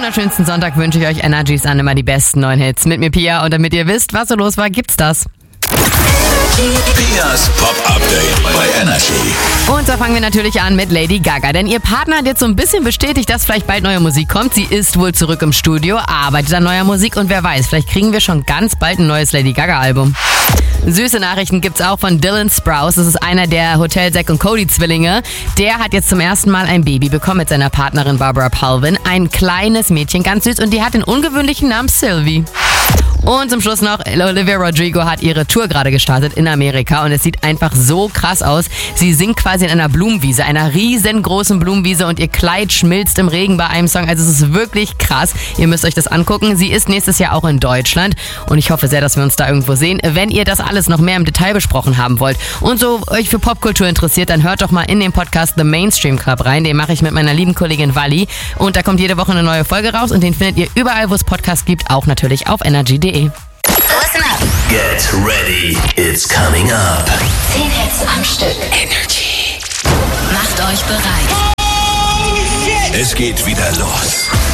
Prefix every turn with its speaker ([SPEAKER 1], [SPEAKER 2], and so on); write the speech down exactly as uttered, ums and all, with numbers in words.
[SPEAKER 1] wunderschönsten Sonntag wünsche ich euch Energies an, immer die besten neuen Hits. Mit mir Pia und damit ihr wisst, was so los war, gibt's das.
[SPEAKER 2] Pias Pop-Update bei Energy.
[SPEAKER 1] Und da fangen wir natürlich an mit Lady Gaga, denn ihr Partner hat jetzt so ein bisschen bestätigt, dass vielleicht bald neue Musik kommt. Sie ist wohl zurück im Studio, arbeitet an neuer Musik und wer weiß, vielleicht kriegen wir schon ganz bald ein neues Lady Gaga-Album. Süße Nachrichten gibt's auch von Dylan Sprouse. Das ist einer der Hotel Zack und Cody Zwillinge. Der hat jetzt zum ersten Mal ein Baby bekommen mit seiner Partnerin Barbara Palvin. Ein kleines Mädchen, ganz süß, und die hat den ungewöhnlichen Namen Sylvie. Und zum Schluss noch, Olivia Rodrigo hat ihre Tour gerade gestartet in Amerika und es sieht einfach so krass aus. Sie singt quasi in einer Blumenwiese, einer riesengroßen Blumenwiese, und ihr Kleid schmilzt im Regen bei einem Song. Also es ist wirklich krass. Ihr müsst euch das angucken. Sie ist nächstes Jahr auch in Deutschland und ich hoffe sehr, dass wir uns da irgendwo sehen. Wenn ihr das alles noch mehr im Detail besprochen haben wollt und so euch für Popkultur interessiert, dann hört doch mal in den Podcast The Mainstream Club rein. Den mache ich mit meiner lieben Kollegin Wally und da kommt jede Woche eine neue Folge raus und den findet ihr überall, wo es Podcasts gibt, auch natürlich auf energy punkt de.
[SPEAKER 3] Listen up.
[SPEAKER 2] Get ready, it's coming up.
[SPEAKER 3] Zehn Hits am Stück.
[SPEAKER 2] Energy.
[SPEAKER 3] Macht euch bereit.
[SPEAKER 2] Es geht wieder los.